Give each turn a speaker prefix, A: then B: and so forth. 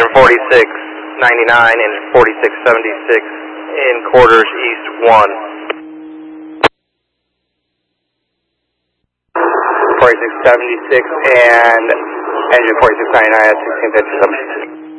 A: 4699 and 4676 in quarters east 1. 4676 and engine 4699 at 1657.